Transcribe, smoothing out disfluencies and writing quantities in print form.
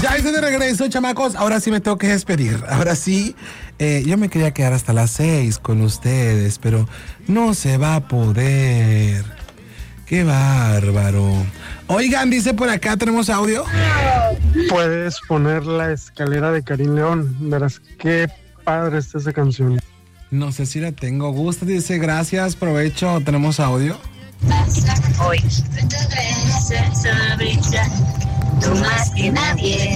Ya estoy de regreso, chamacos. Ahora sí me tengo que despedir. Ahora sí, yo me quería quedar hasta las 6 con ustedes, pero no se va a poder. ¡Qué bárbaro! Oigan, dice por acá, ¿tenemos audio? Puedes poner La Escalera de Karim León. Verás qué padre está esa canción. No sé si la tengo. Gusta, dice, gracias, provecho. ¿Tenemos audio? Hoy, tú más que nadie.